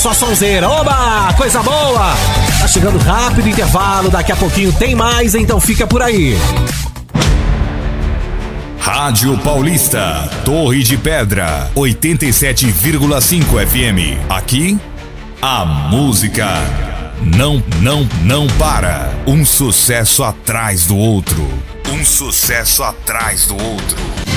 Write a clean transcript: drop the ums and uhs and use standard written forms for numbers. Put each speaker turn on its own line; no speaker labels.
Só sonzeira, oba, coisa boa! Tá chegando rápido o intervalo, daqui a pouquinho tem mais, então fica por aí.
Rádio Paulista, Torre de Pedra, 87,5 FM. Aqui, a música não para. Um sucesso atrás do outro. Um sucesso atrás do outro.